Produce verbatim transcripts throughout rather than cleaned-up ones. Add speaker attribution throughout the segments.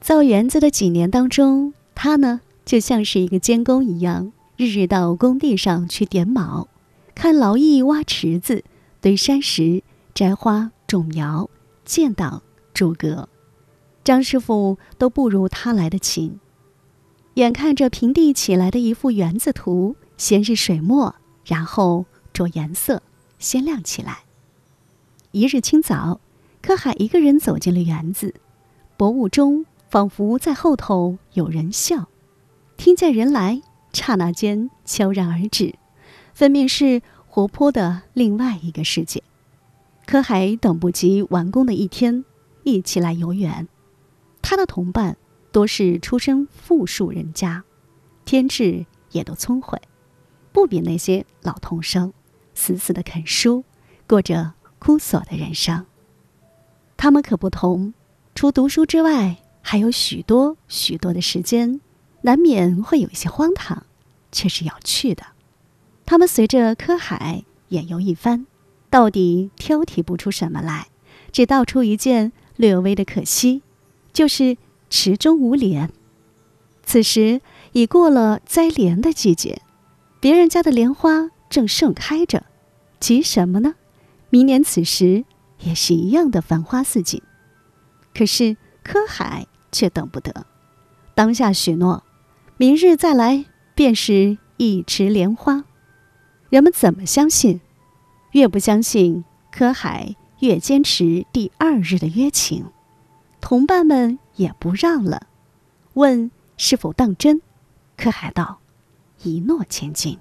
Speaker 1: 造园子的几年当中，他呢就像是一个监工一样，日日到工地上去点卯，看劳役挖池子、堆山石、摘花、种苗、建档、诸葛。张师傅都不如他来的勤。眼看着平地起来的一幅园子图，先是水墨，然后着颜色，鲜亮起来。一日清早，柯海一个人走进了园子，薄雾中仿佛在后头有人笑，听见人来，刹那间悄然而止，分明是活泼的另外一个世界。柯海等不及完工的一天，一起来游园。他的同伴多是出身富庶人家，天智也都聪慧，不比那些老童生死死地啃书，过着枯索的人生。他们可不同，除读书之外，还有许多许多的时间，难免会有一些荒唐，却是有趣的。他们随着柯海眼游一番，到底挑剔不出什么来，只道出一件略微的可惜，就是池中无莲。此时已过了摘莲的季节，别人家的莲花正盛开着，急什么呢？明年此时也是一样的繁花似锦。可是柯海却等不得，当下许诺，明日再来便是一池莲花。人们怎么相信？越不相信，柯海越坚持第二日的约情。同伴们也不让了，问是否当真。柯海道：一诺千金。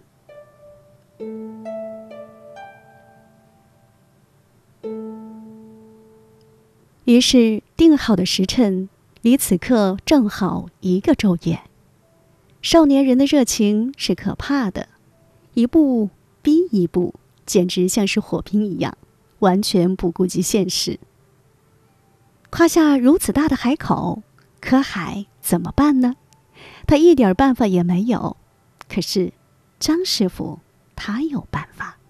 Speaker 1: 于是定好的时辰，离此刻正好一个昼夜。少年人的热情是可怕的，一步逼一步，简直像是火拼一样，完全不顾及现实。夸下如此大的海口，柯海怎么办呢？他一点办法也没有。可是张师傅他有办法。